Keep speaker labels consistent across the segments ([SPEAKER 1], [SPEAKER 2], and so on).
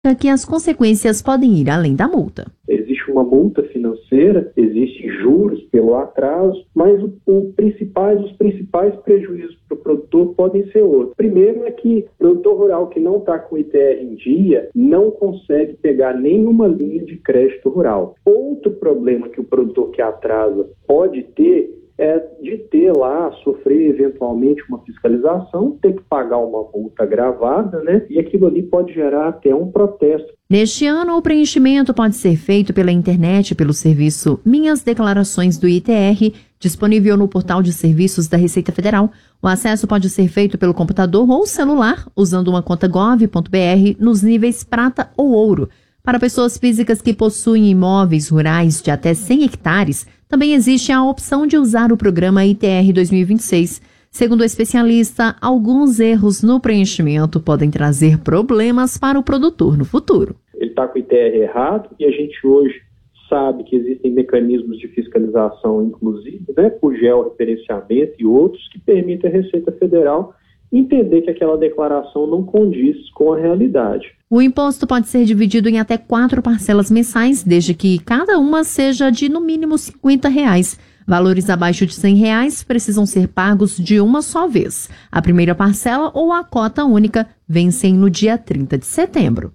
[SPEAKER 1] que as consequências podem ir além da multa.
[SPEAKER 2] Existe uma multa financeira, existem juros pelo atraso, mas os principais prejuízos para o produtor podem ser outros. Primeiro é que o produtor rural que não está com o ITR em dia não consegue pegar nenhuma linha de crédito rural. Outro problema que o produtor que atrasa pode ter é de ter lá, sofrer eventualmente uma fiscalização, ter que pagar uma multa gravada, né? E aquilo ali pode gerar até um protesto.
[SPEAKER 1] Neste ano, o preenchimento pode ser feito pela internet pelo serviço Minhas Declarações do ITR, disponível no portal de serviços da Receita Federal. O acesso pode ser feito pelo computador ou celular, usando uma conta gov.br nos níveis prata ou ouro. Para pessoas físicas que possuem imóveis rurais de até 100 hectares, também existe a opção de usar o programa ITR 2026. Segundo o especialista, alguns erros no preenchimento podem trazer problemas para o produtor no futuro.
[SPEAKER 2] Ele está com o ITR errado e a gente hoje sabe que existem mecanismos de fiscalização, inclusive, né, por georreferenciamento e outros, que permitem a Receita Federal entender que aquela declaração não condiz com a realidade.
[SPEAKER 1] O imposto pode ser dividido em até 4 parcelas mensais, desde que cada uma seja de no mínimo R$ 50. Valores abaixo de R$ 100 precisam ser pagos de uma só vez. A primeira parcela ou a cota única vencem no dia 30 de setembro.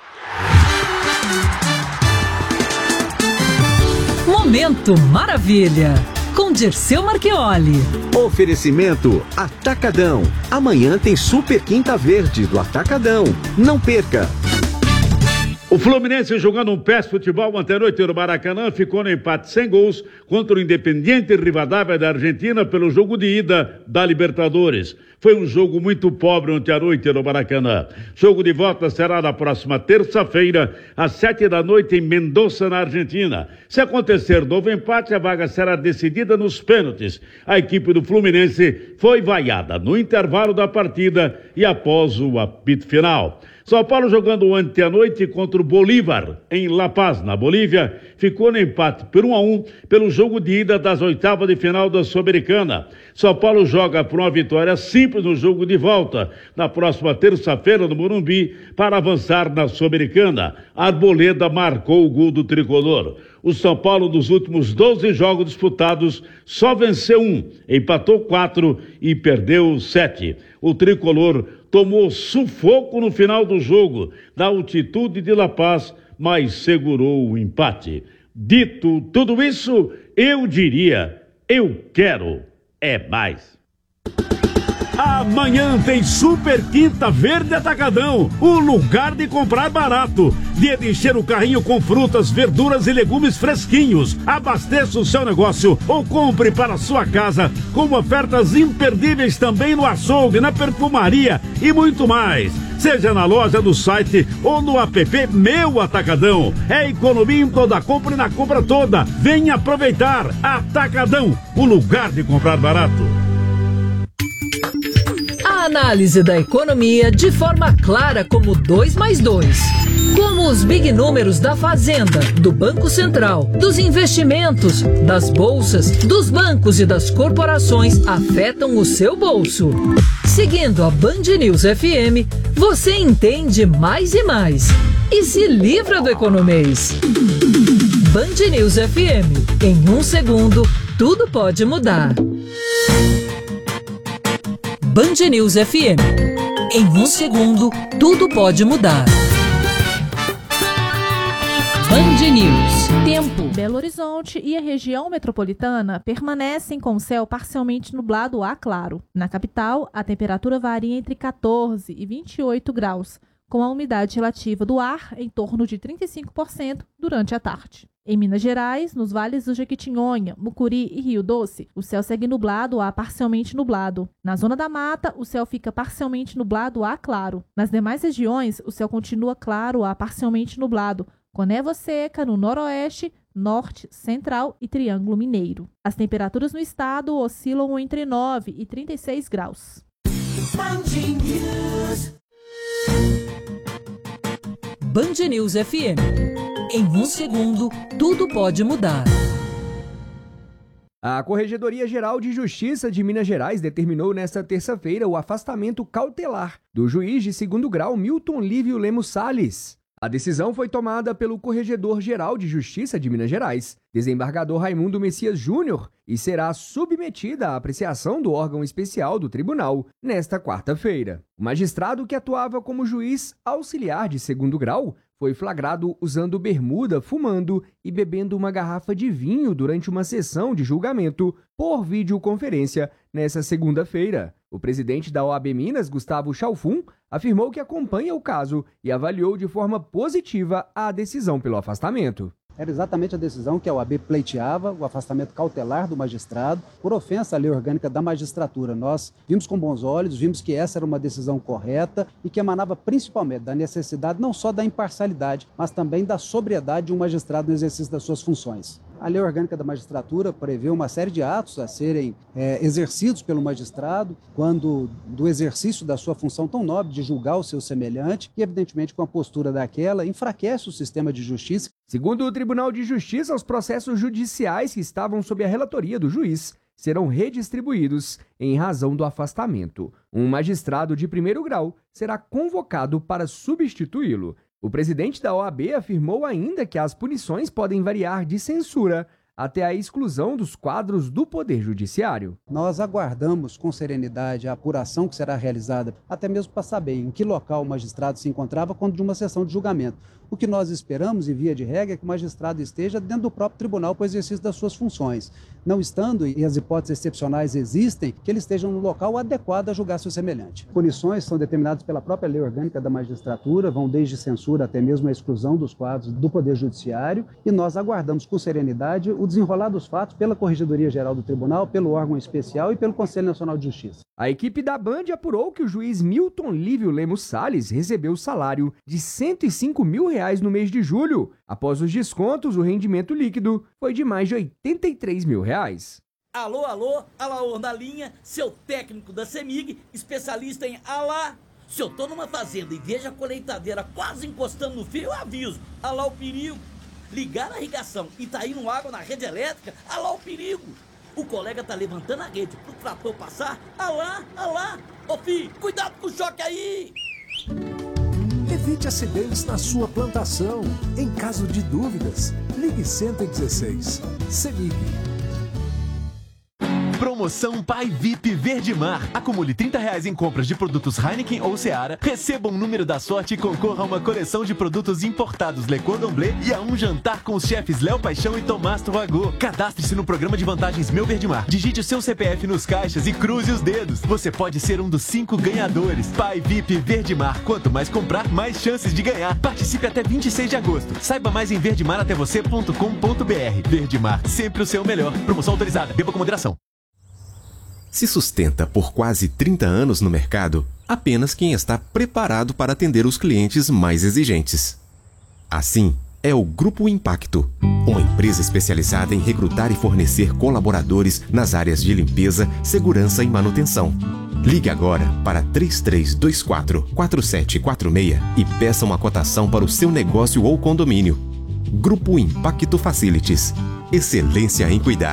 [SPEAKER 3] Momento Maravilha, com Dirceu Marchioli.
[SPEAKER 4] Oferecimento Atacadão. Amanhã tem Super Quinta Verde do Atacadão. Não perca!
[SPEAKER 5] O Fluminense, jogando um péssimo futebol ontem à noite no Maracanã, ficou no empate sem gols contra o Independiente Rivadavia da Argentina pelo jogo de ida da Libertadores. Foi um jogo muito pobre ontem à noite no Maracanã. Jogo de volta será na próxima terça-feira, às 19h em Mendoza, na Argentina. Se acontecer novo empate, a vaga será decidida nos pênaltis. A equipe do Fluminense foi vaiada no intervalo da partida e após o apito final. São Paulo, jogando ontem à noite contra o Bolívar, em La Paz, na Bolívia, ficou no empate por 1-1 pelo jogo de ida das oitavas de final da Sul-Americana. São Paulo joga por uma vitória simples no jogo de volta, na próxima terça-feira no Morumbi, para avançar na Sul-Americana. Arboleda marcou o gol do tricolor. O São Paulo, dos últimos 12 jogos disputados, só venceu 1, empatou 4 e perdeu 7. O tricolor tomou sufoco no final do jogo, da altitude de La Paz, mas segurou o empate. Dito tudo isso, eu diria, eu quero mais. Amanhã tem Super Quinta Verde Atacadão, o lugar de comprar barato. Dia de encher o carrinho com frutas, verduras e legumes fresquinhos. Abasteça o seu negócio ou compre para a sua casa, com ofertas imperdíveis também no açougue, na perfumaria e muito mais. Seja na loja, no site ou no app Meu Atacadão. É economia em toda compra e na compra toda. Venha aproveitar. Atacadão, o lugar de comprar barato.
[SPEAKER 3] A análise da economia de forma clara como 2 mais 2. Como os big números da Fazenda, do Banco Central, dos investimentos, das bolsas, dos bancos e das corporações afetam o seu bolso. Seguindo a Band News FM, você entende mais e mais. E se livra do economês. Band News FM. Em 1 segundo, tudo pode mudar. Band News FM. Em 1 segundo, tudo pode mudar. Band News. Tempo.
[SPEAKER 6] Belo Horizonte e a região metropolitana permanecem com céu parcialmente nublado a claro. Na capital, a temperatura varia entre 14 e 28 graus, com a umidade relativa do ar em torno de 35% durante a tarde. Em Minas Gerais, nos vales do Jequitinhonha, Mucuri e Rio Doce, o céu segue nublado a parcialmente nublado. Na zona da mata, o céu fica parcialmente nublado a claro. Nas demais regiões, o céu continua claro a parcialmente nublado, com névoa seca no noroeste, norte, central e Triângulo Mineiro. As temperaturas no estado oscilam entre 9 e 36 graus.
[SPEAKER 3] Band News FM. Em 1 segundo, tudo pode mudar.
[SPEAKER 7] A Corregedoria Geral de Justiça de Minas Gerais determinou nesta terça-feira o afastamento cautelar do juiz de 2º grau Milton Lívio Lemos Salles. A decisão foi tomada pelo Corregedor-Geral de Justiça de Minas Gerais, desembargador Raimundo Messias Júnior, e será submetida à apreciação do órgão especial do tribunal nesta quarta-feira. O magistrado, que atuava como juiz auxiliar de segundo grau, foi flagrado usando bermuda, fumando e bebendo uma garrafa de vinho durante uma sessão de julgamento por videoconferência nesta segunda-feira. O presidente da OAB Minas, Gustavo Chalfun, afirmou que acompanha o caso e avaliou de forma positiva a decisão pelo afastamento.
[SPEAKER 8] Era exatamente a decisão que a OAB pleiteava, o afastamento cautelar do magistrado, por ofensa à lei orgânica da magistratura. Nós vimos com bons olhos, vimos que essa era uma decisão correta e que emanava principalmente da necessidade não só da imparcialidade, mas também da sobriedade de um magistrado no exercício das suas funções. A lei orgânica da magistratura prevê uma série de atos a serem exercidos pelo magistrado quando do exercício da sua função tão nobre de julgar o seu semelhante e, evidentemente, com a postura daquela, enfraquece o sistema de justiça.
[SPEAKER 7] Segundo o Tribunal de Justiça, os processos judiciais que estavam sob a relatoria do juiz serão redistribuídos em razão do afastamento. Um magistrado de primeiro grau será convocado para substituí-lo. O presidente da OAB afirmou ainda que as punições podem variar de censura até a exclusão dos quadros do Poder Judiciário.
[SPEAKER 8] Nós aguardamos com serenidade a apuração que será realizada, até mesmo para saber em que local o magistrado se encontrava quando de uma sessão de julgamento. O que nós esperamos, e via de regra, é que o magistrado esteja dentro do próprio tribunal para o exercício das suas funções. Não estando, e as hipóteses excepcionais existem, que ele esteja no local adequado a julgar seu semelhante. Punições são determinadas pela própria lei orgânica da magistratura, vão desde censura até mesmo a exclusão dos quadros do Poder Judiciário, e nós aguardamos com serenidade o desenrolar dos fatos pela Corregedoria Geral do Tribunal, pelo órgão especial e pelo Conselho Nacional de Justiça.
[SPEAKER 7] A equipe da Band apurou que o juiz Milton Lívio Lemos Salles recebeu salário de R$ 105 mil no mês de julho. Após os descontos, o rendimento líquido foi de mais de R$ 83 mil.
[SPEAKER 9] Alô, Alaor na linha, seu técnico da CEMIG, especialista em alá. Se eu tô numa fazenda e vejo a colheitadeira quase encostando no fio, eu aviso. Alá o perigo. Ligar a irrigação e tá indo água na rede elétrica, alá o perigo. O colega tá levantando a rede pro trator passar, alá. Ô filho, cuidado com o choque aí.
[SPEAKER 10] Evite acidentes na sua plantação. Em caso de dúvidas, ligue 116. CEMIG.
[SPEAKER 11] Promoção Pai VIP Verdemar. Acumule R$30 em compras de produtos Heineken ou Seara, receba um número da sorte e concorra a uma coleção de produtos importados Le Cordon Bleu e a um jantar com os chefes Léo Paixão e Tomás Torragô. Cadastre-se no programa de vantagens Meu Verdemar. Digite o seu CPF nos caixas e cruze os dedos. Você pode ser um dos 5 ganhadores. Pai VIP Verdemar. Quanto mais comprar, mais chances de ganhar. Participe até 26 de agosto. Saiba mais em verdemaratévocê.com.br. Verdemar, sempre o seu melhor. Promoção autorizada. Beba com moderação.
[SPEAKER 12] Se sustenta por quase 30 anos no mercado, apenas quem está preparado para atender os clientes mais exigentes. Assim, é o Grupo Impacto, uma empresa especializada em recrutar e fornecer colaboradores nas áreas de limpeza, segurança e manutenção. Ligue agora para 3324-4746 e peça uma cotação para o seu negócio ou condomínio. Grupo Impacto Facilities. Excelência em cuidar.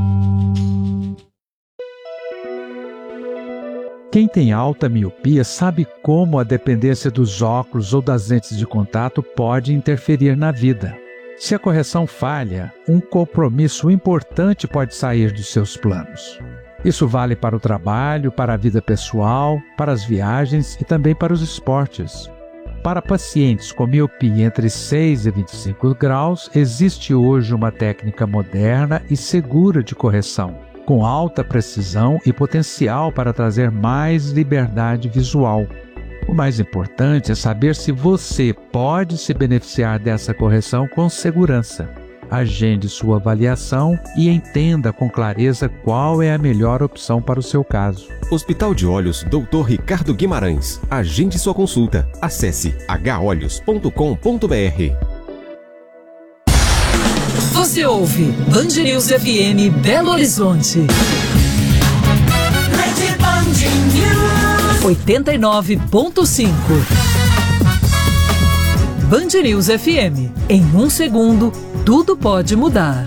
[SPEAKER 13] Quem tem alta miopia sabe como a dependência dos óculos ou das lentes de contato pode interferir na vida. Se a correção falha, um compromisso importante pode sair dos seus planos. Isso vale para o trabalho, para a vida pessoal, para as viagens e também para os esportes. Para pacientes com miopia entre 6 e 25 graus, existe hoje uma técnica moderna e segura de correção, com alta precisão e potencial para trazer mais liberdade visual. O mais importante é saber se você pode se beneficiar dessa correção com segurança. Agende sua avaliação e entenda com clareza qual é a melhor opção para o seu caso.
[SPEAKER 12] Hospital de Olhos Dr. Ricardo Guimarães. Agende sua consulta. Acesse holhos.com.br.
[SPEAKER 3] Você ouve Band News FM Belo Horizonte. Rede Band News 89.5. Band News FM. Em 1 segundo, tudo pode mudar.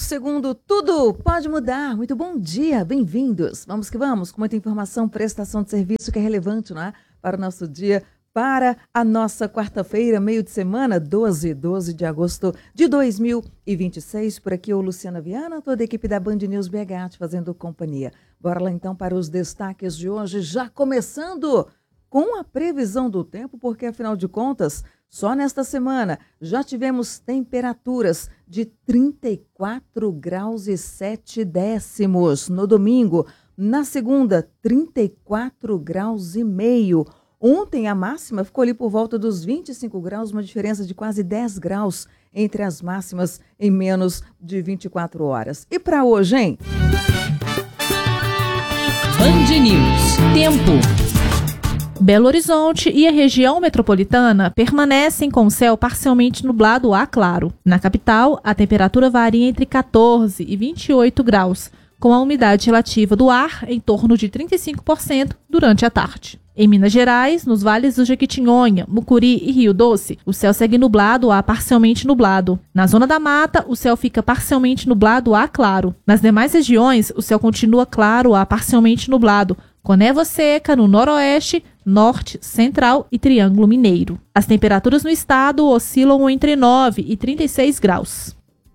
[SPEAKER 14] segundo Tudo Pode Mudar. Muito bom dia, bem-vindos. Vamos que vamos, com muita informação, prestação de serviço que é relevante, não é? Para o nosso dia, para a nossa quarta-feira, meio de semana, 12 de agosto de 2026. Por aqui, o Luciana Viana, toda a equipe da Band News BH te fazendo companhia. Bora lá então para os destaques de hoje, já começando com a previsão do tempo, porque afinal de contas, só nesta semana já tivemos temperaturas de 34 graus e 7 décimos. No domingo, na segunda, 34 graus e meio. Ontem a máxima ficou ali por volta dos 25 graus, uma diferença de quase 10 graus entre as máximas em menos de 24 horas. E para hoje, hein?
[SPEAKER 3] Band News. Tempo.
[SPEAKER 6] Belo Horizonte e a região metropolitana permanecem com o céu parcialmente nublado a claro. Na capital, a temperatura varia entre 14 e 28 graus, com a umidade relativa do ar em torno de 35% durante a tarde. Em Minas Gerais, nos vales do Jequitinhonha, Mucuri e Rio Doce, o céu segue nublado a parcialmente nublado. Na zona da mata, o céu fica parcialmente nublado a claro. Nas demais regiões, o céu continua claro a parcialmente nublado, com névoa seca no noroeste, norte, central e Triângulo Mineiro. As temperaturas no estado oscilam entre 9 e 36 graus.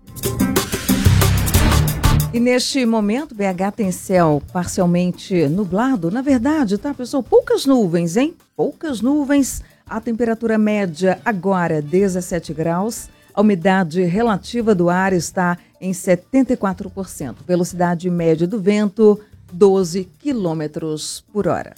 [SPEAKER 14] E neste momento, BH tem céu parcialmente nublado. Na verdade, tá, pessoal? Poucas nuvens, hein? Poucas nuvens. A temperatura média agora 17 graus. A umidade relativa do ar está em 74%. Velocidade média do vento, 12 quilômetros por hora.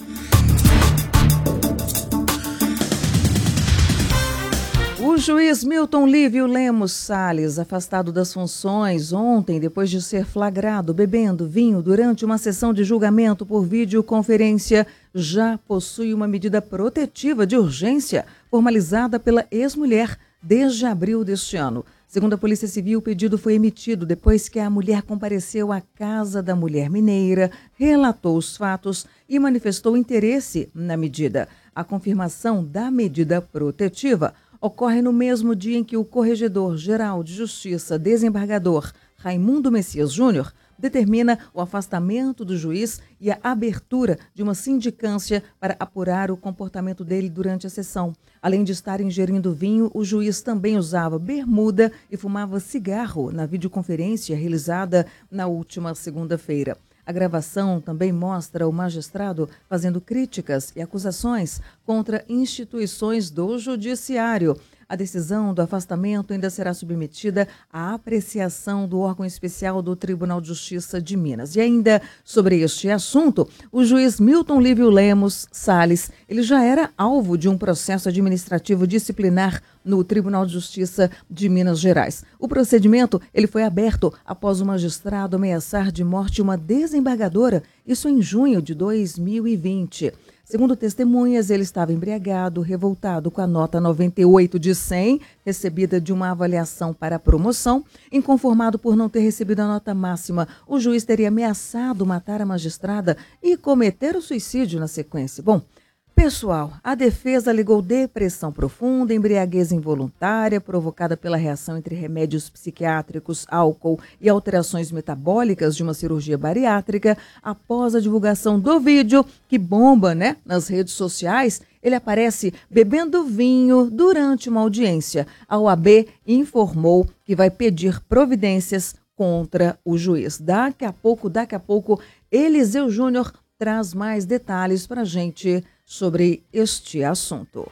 [SPEAKER 14] O juiz Milton Lívio Lemos Salles, afastado das funções ontem, depois de ser flagrado bebendo vinho durante uma sessão de julgamento por videoconferência, já possui uma medida protetiva de urgência formalizada pela ex-mulher desde abril deste ano. Segundo a Polícia Civil, o pedido foi emitido depois que a mulher compareceu à Casa da Mulher Mineira, relatou os fatos e manifestou interesse na medida. A confirmação da medida protetiva ocorre no mesmo dia em que o Corregedor-Geral de Justiça, desembargador Raimundo Messias Júnior, determina o afastamento do juiz e a abertura de uma sindicância para apurar o comportamento dele durante a sessão. Além de estar ingerindo vinho, o juiz também usava bermuda e fumava cigarro na videoconferência realizada na última segunda-feira. A gravação também mostra o magistrado fazendo críticas e acusações contra instituições do judiciário. A decisão do afastamento ainda será submetida à apreciação do órgão especial do Tribunal de Justiça de Minas. E ainda sobre este assunto, o juiz Milton Lívio Lemos Salles, ele já era alvo de um processo administrativo disciplinar no Tribunal de Justiça de Minas Gerais. O procedimento ele foi aberto após o magistrado ameaçar de morte uma desembargadora, isso em junho de 2020. Segundo testemunhas, ele estava embriagado, revoltado com a nota 98 de 100, recebida de uma avaliação para promoção. Inconformado por não ter recebido a nota máxima, o juiz teria ameaçado matar a magistrada e cometer o suicídio na sequência. Bom, pessoal, a defesa alegou depressão profunda, embriaguez involuntária, provocada pela reação entre remédios psiquiátricos, álcool e alterações metabólicas de uma cirurgia bariátrica. Após a divulgação do vídeo, que bomba, né, nas redes sociais, ele aparece bebendo vinho durante uma audiência. A OAB informou que vai pedir providências contra o juiz. Daqui a pouco, Eliseu Júnior traz mais detalhes para a gente sobre este assunto.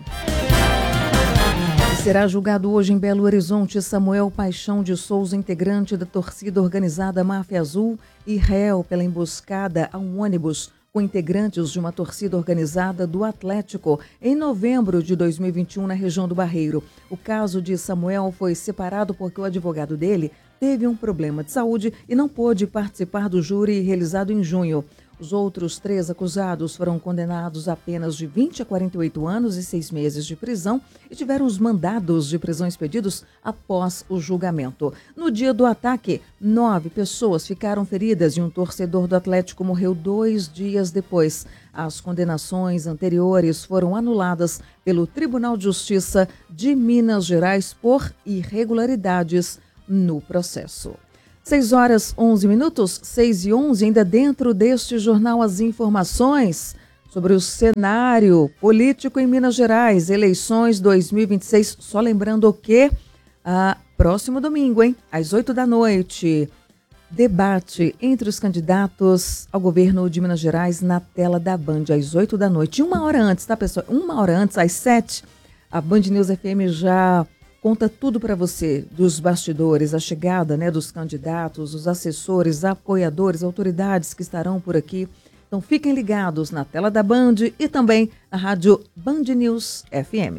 [SPEAKER 14] Será julgado hoje em Belo Horizonte Samuel Paixão de Souza, integrante da torcida organizada Máfia Azul e réu pela emboscada a um ônibus com integrantes de uma torcida organizada do Atlético em novembro de 2021 na região do Barreiro. O caso de Samuel foi separado porque o advogado dele teve um problema de saúde e não pôde participar do júri realizado em junho. Os outros 3 acusados foram condenados a penas de 20 a 48 anos e 6 meses de prisão e tiveram os mandados de prisão expedidos após o julgamento. No dia do ataque, 9 pessoas ficaram feridas e um torcedor do Atlético morreu 2 dias depois. As condenações anteriores foram anuladas pelo Tribunal de Justiça de Minas Gerais por irregularidades no processo. 6h11, 6h11, ainda dentro deste jornal as informações sobre o cenário político em Minas Gerais, eleições 2026, só lembrando que próximo domingo, hein, às 8h, debate entre os candidatos ao governo de Minas Gerais na tela da Band, às 8h. 1 hora antes, tá, pessoal? 1 hora antes, às 7h, a Band News FM já conta tudo para você, dos bastidores, a chegada, né, dos candidatos, os assessores, apoiadores, autoridades que estarão por aqui. Então fiquem ligados na tela da Band e também na rádio Band News FM.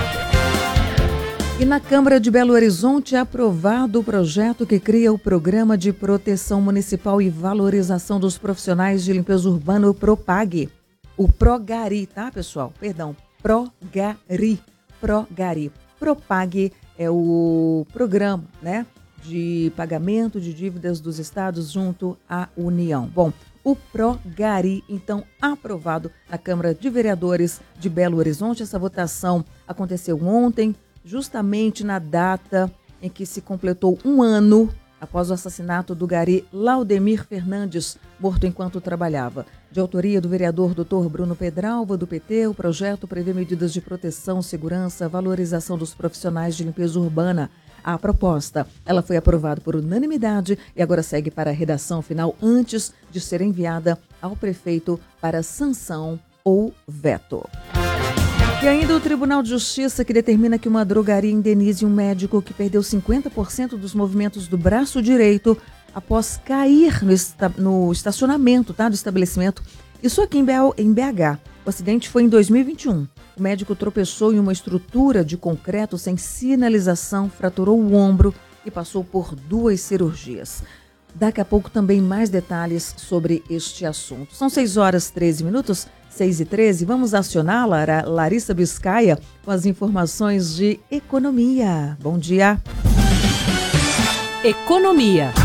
[SPEAKER 14] E na Câmara de Belo Horizonte é aprovado o projeto que cria o Programa de Proteção Municipal e Valorização dos Profissionais de Limpeza Urbana, o PROPAG. O PROGARI, tá, pessoal? Perdão, PROGARI. PROPAG é o programa, né, de pagamento de dívidas dos estados junto à União. Bom, o PROGARI, então, aprovado na Câmara de Vereadores de Belo Horizonte. Essa votação aconteceu ontem, justamente na data em que se completou 1 ano após o assassinato do gari Laudemir Fernandes, morto enquanto trabalhava. De autoria do vereador Dr. Bruno Pedralva, do PT, o projeto prevê medidas de proteção, segurança, valorização dos profissionais de limpeza urbana. A proposta, ela foi aprovada por unanimidade e agora segue para a redação final antes de ser enviada ao prefeito para sanção ou veto. E ainda o Tribunal de Justiça, que determina que uma drogaria indenize um médico que perdeu 50% dos movimentos do braço direito após cair no estacionamento, tá, do estabelecimento. Isso aqui em BH. O acidente foi em 2021. O médico tropeçou em uma estrutura de concreto sem sinalização, fraturou o ombro e passou por 2 cirurgias. Daqui a pouco também mais detalhes sobre este assunto. São 6h13, 6h13. Vamos acionar a Larissa Biscaia com as informações de economia. Bom dia.
[SPEAKER 3] Economia.